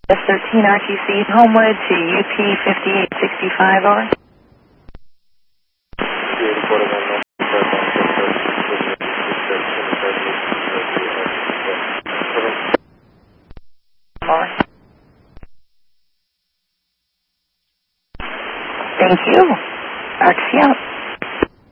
S13 RTC Homewood to UP 5865, over. Over. Thank you. RTC out.